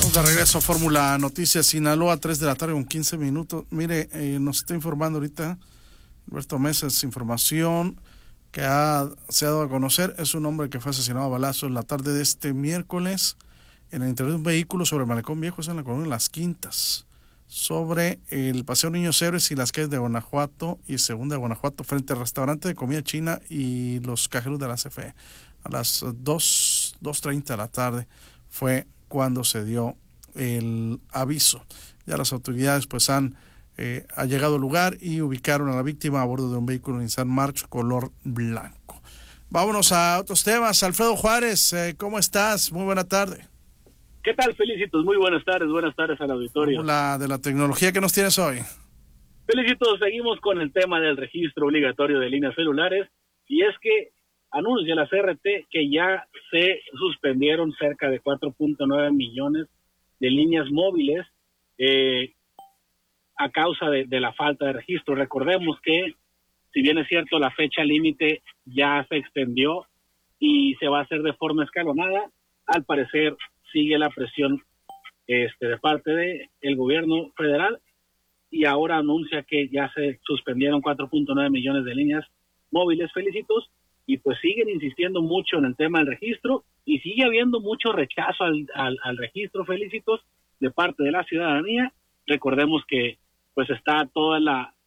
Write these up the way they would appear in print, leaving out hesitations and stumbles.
Estamos de regreso a Fórmula Noticias Sinaloa, 3 de la tarde con 15 minutos. Mire, nos está informando ahorita Alberto Mesas, información que se ha dado a conocer. Es un hombre que fue asesinado a balazos la tarde de este miércoles en el interior de un vehículo sobre el Malecón Viejo, es en la colonia Las Quintas, sobre el Paseo Niños Héroes y las calles de Guanajuato y Segunda de Guanajuato, frente al restaurante de comida china y los cajeros de la CFE. A las 2:30 de la tarde fue cuando se dio el aviso. Ya las autoridades pues han llegado al lugar y ubicaron a la víctima a bordo de un vehículo Nissan March color blanco. Vámonos a otros temas. Alfredo Juárez, ¿cómo estás? Muy buena tarde. ¿Qué tal, Felicitos? Muy buenas tardes al auditorio. La de la tecnología que nos tienes hoy. Felicitos, seguimos con el tema del registro obligatorio de líneas celulares, y es que anuncia la CRT que ya se suspendieron cerca de 4.9 millones de líneas móviles a causa de la falta de registro. Recordemos que, si bien es cierto, la fecha límite ya se extendió y se va a hacer de forma escalonada, al parecer sigue la presión de parte del gobierno federal, y ahora anuncia que ya se suspendieron 4.9 millones de líneas móviles, Felicitos, y pues siguen insistiendo mucho en el tema del registro, y sigue habiendo mucho rechazo al registro, Felicitos, de parte de la ciudadanía. Recordemos que pues está toda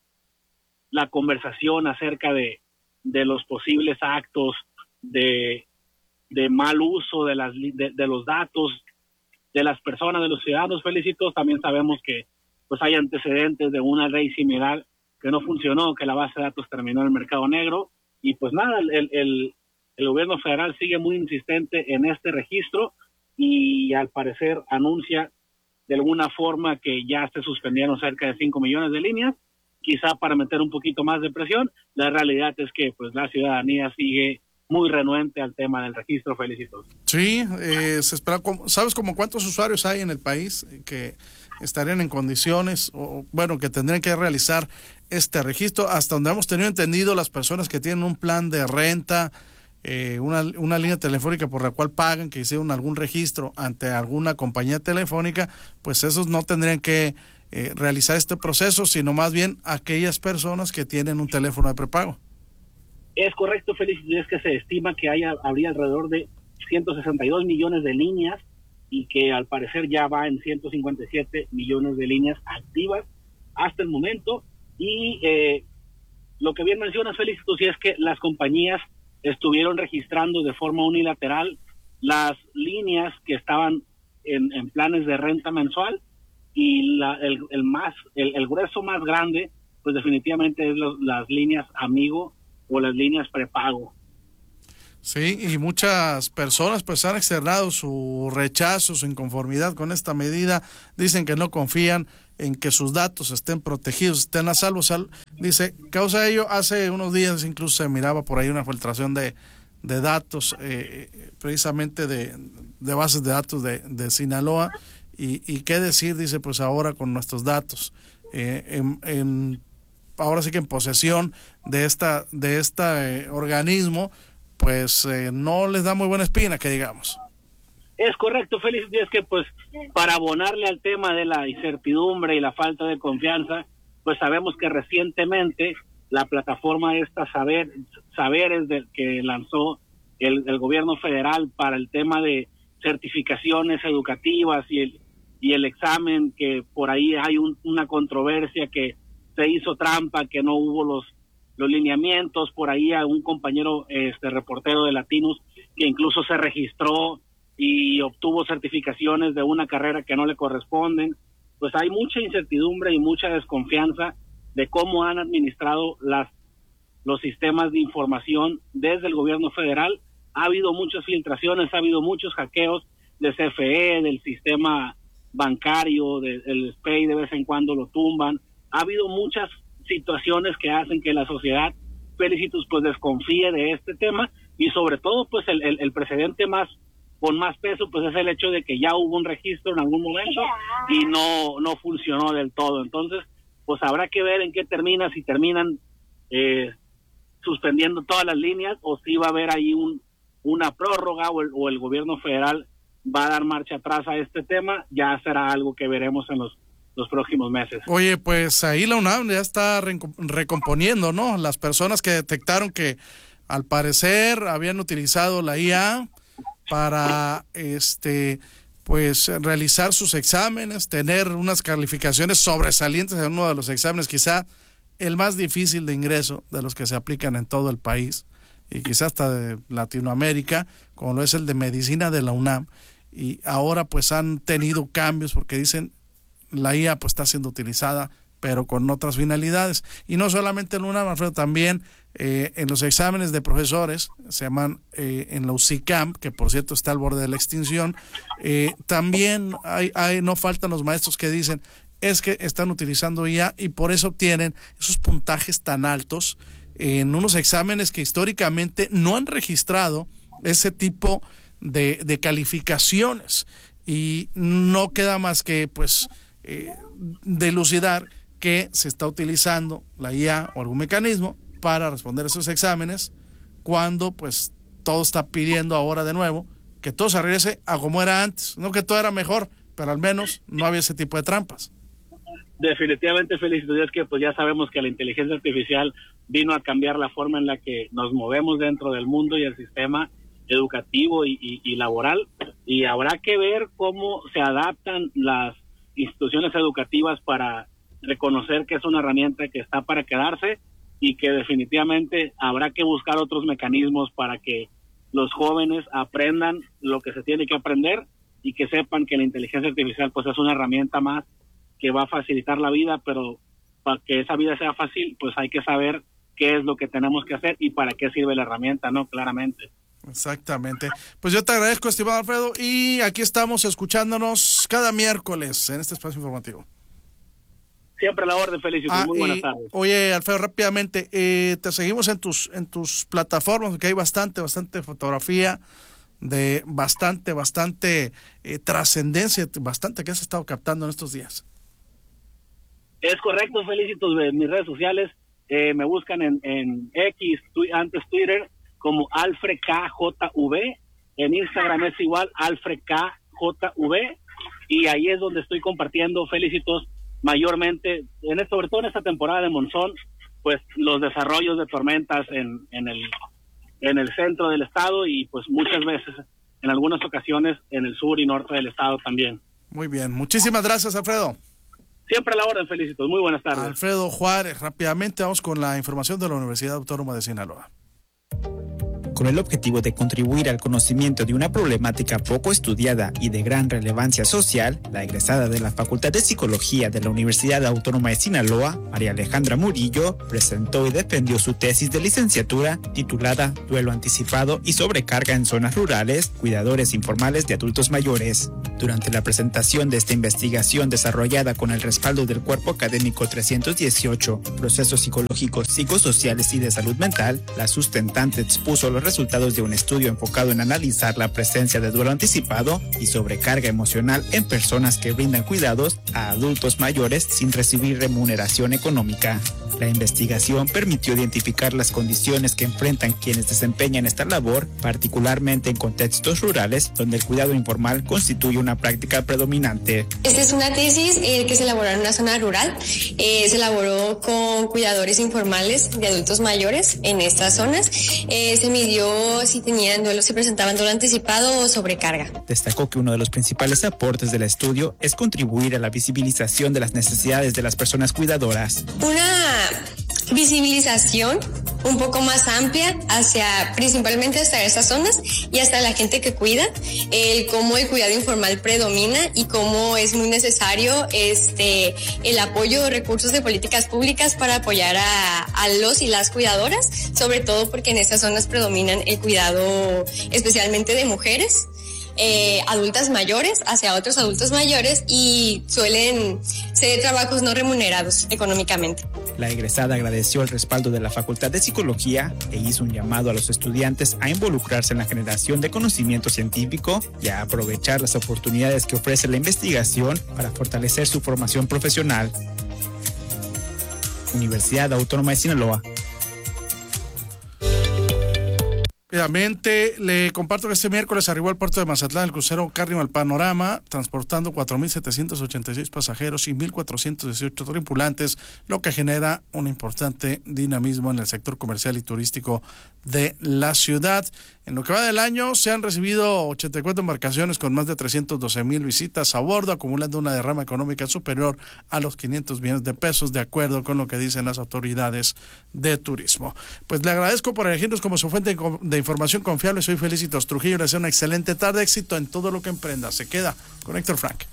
la conversación acerca de los posibles actos de mal uso de los datos de las personas, de los ciudadanos, Felicitos. También sabemos que pues hay antecedentes de una ley similar que no funcionó, que la base de datos terminó en el mercado negro, y pues nada, el gobierno federal sigue muy insistente en este registro, y al parecer anuncia de alguna forma que ya se suspendieron cerca de 5 millones de líneas, quizá para meter un poquito más de presión. La realidad es que pues la ciudadanía sigue muy renuente al tema del registro, Felicitos. Sí, se espera. ¿Sabes como cuántos usuarios hay en el país que estarían en condiciones, o bueno, que tendrían que realizar este registro? Hasta donde hemos tenido entendido, las personas que tienen un plan de renta, una línea telefónica por la cual pagan, que hicieron algún registro ante alguna compañía telefónica, pues esos no tendrían que realizar este proceso, sino más bien aquellas personas que tienen un teléfono de prepago. Es correcto, Félix, es que se estima que habría alrededor de 162 millones de líneas, y que al parecer ya va en 157 millones de líneas activas hasta el momento. Y lo que bien mencionas, Félix, sí, es que las compañías estuvieron registrando de forma unilateral las líneas que estaban en planes de renta mensual, y el grueso más grande pues definitivamente es las líneas amigo o las líneas prepago. Sí, y muchas personas pues han externado su rechazo, su inconformidad con esta medida. Dicen que no confían en que sus datos estén protegidos, estén a salvo. Dice, causa ello, hace unos días incluso se miraba por ahí una filtración de datos, precisamente de bases de datos de Sinaloa, y qué decir, dice, pues ahora con nuestros datos ahora sí que en posesión de este organismo, pues no les da muy buena espina, que digamos. Es correcto, Félix, y es que pues para abonarle al tema de la incertidumbre y la falta de confianza, pues sabemos que recientemente la plataforma Saberes que lanzó el gobierno federal para el tema de certificaciones educativas y el examen, que por ahí hay una controversia, que se hizo trampa, que no hubo los lineamientos. Por ahí a un compañero reportero de Latinos que incluso se registró y obtuvo certificaciones de una carrera que no le corresponden. Pues hay mucha incertidumbre y mucha desconfianza de cómo han administrado los sistemas de información desde el gobierno federal. Ha habido muchas filtraciones, ha habido muchos hackeos de CFE, del sistema bancario, del SPEI, de vez en cuando lo tumban. Ha habido muchas situaciones que hacen que la sociedad, Felicitos, pues desconfíe de este tema, y sobre todo pues el precedente con más peso pues es el hecho de que ya hubo un registro en algún momento y no funcionó del todo. Entonces pues habrá que ver en qué termina, si terminan suspendiendo todas las líneas, o si va a haber ahí una prórroga, o el gobierno federal va a dar marcha atrás a este tema, ya será algo que veremos en los próximos meses. Oye, pues ahí la UNAM ya está recomponiendo, ¿no? Las personas que detectaron que al parecer habían utilizado la IA para pues realizar sus exámenes, tener unas calificaciones sobresalientes en uno de los exámenes, quizá el más difícil de ingreso de los que se aplican en todo el país y quizá hasta de Latinoamérica, como lo es el de medicina de la UNAM, y ahora pues han tenido cambios porque dicen la IA pues está siendo utilizada pero con otras finalidades, y no solamente en la UNAM, Alfredo, también en los exámenes de profesores, se llaman en la UCICAM, que por cierto está al borde de la extinción, también no faltan los maestros que dicen es que están utilizando IA y por eso obtienen esos puntajes tan altos en unos exámenes que históricamente no han registrado ese tipo de calificaciones, y no queda más que pues dilucidar que se está utilizando la IA o algún mecanismo para responder esos exámenes, cuando pues todo está pidiendo ahora de nuevo que todo se regrese a como era antes, no que todo era mejor, pero al menos no había ese tipo de trampas. Definitivamente, Felicito, es que pues ya sabemos que la inteligencia artificial vino a cambiar la forma en la que nos movemos dentro del mundo y el sistema educativo y laboral, y habrá que ver cómo se adaptan las instituciones educativas para reconocer que es una herramienta que está para quedarse, y que definitivamente habrá que buscar otros mecanismos para que los jóvenes aprendan lo que se tiene que aprender y que sepan que la inteligencia artificial pues es una herramienta más que va a facilitar la vida, pero para que esa vida sea fácil pues hay que saber qué es lo que tenemos que hacer y para qué sirve la herramienta, ¿no? Claramente. Exactamente. Pues yo te agradezco, estimado Alfredo, y aquí estamos escuchándonos cada miércoles en este espacio informativo. Siempre a la orden, Felicito. Muy buenas tardes. Oye, Alfredo, rápidamente, te seguimos en tus plataformas, porque hay bastante fotografía de bastante trascendencia, bastante que has estado captando en estos días. Es correcto, Felicito. En mis redes sociales me buscan en X, antes Twitter, como Alfred KJV. En Instagram es igual, Alfred KJV, y ahí es donde estoy compartiendo, Felicitos, mayormente, sobre todo en esta temporada de monzón, pues los desarrollos de tormentas en el centro del estado, y pues muchas veces, en algunas ocasiones, en el sur y norte del estado también. Muy bien, muchísimas gracias, Alfredo. Siempre a la orden, Felicitos. Muy buenas tardes. Alfredo Juárez, rápidamente vamos con la información de la Universidad Autónoma de Sinaloa. Con el objetivo de contribuir al conocimiento de una problemática poco estudiada y de gran relevancia social, la egresada de la Facultad de Psicología de la Universidad Autónoma de Sinaloa, María Alejandra Murillo, presentó y defendió su tesis de licenciatura titulada Duelo anticipado y sobrecarga en zonas rurales, cuidadores informales de adultos mayores. Durante la presentación de esta investigación desarrollada con el respaldo del Cuerpo Académico 318, Procesos Psicológicos, Psicosociales y de Salud Mental, la sustentante expuso los resultados de un estudio enfocado en analizar la presencia de duelo anticipado y sobrecarga emocional en personas que brindan cuidados a adultos mayores sin recibir remuneración económica. La investigación permitió identificar las condiciones que enfrentan quienes desempeñan esta labor, particularmente en contextos rurales donde el cuidado informal constituye una práctica predominante. Esta es una tesis que se elaboró en una zona rural. Se elaboró con cuidadores informales de adultos mayores en estas zonas. Se midió si tenían duelo, si presentaban duelo anticipado o sobrecarga. Destacó que uno de los principales aportes del estudio es contribuir a la visibilización de las necesidades de las personas cuidadoras. Una visibilización un poco más amplia principalmente hasta esas zonas y hasta la gente que cuida, cómo el cuidado informal predomina y cómo es muy necesario el apoyo de recursos de políticas públicas para apoyar a los y las cuidadoras, sobre todo porque en estas zonas predominan el cuidado especialmente de mujeres, adultas mayores hacia otros adultos mayores, y suelen ser trabajos no remunerados económicamente. La egresada agradeció el respaldo de la Facultad de Psicología e hizo un llamado a los estudiantes a involucrarse en la generación de conocimiento científico y a aprovechar las oportunidades que ofrece la investigación para fortalecer su formación profesional. Universidad Autónoma de Sinaloa. Rápidamente, le comparto que este miércoles arribó al puerto de Mazatlán el crucero Carnival Panorama, transportando 4.786 pasajeros y 1.418 tripulantes, lo que genera un importante dinamismo en el sector comercial y turístico de la ciudad. En lo que va del año, se han recibido 84 embarcaciones con más de 312,000 visitas a bordo, acumulando una derrama económica superior a los 500 millones de pesos, de acuerdo con lo que dicen las autoridades de turismo. Pues le agradezco por elegirnos como su fuente de información confiable. Soy Felicitos Trujillo. Le deseo una excelente tarde, éxito en todo lo que emprenda. Se queda con Héctor Frank.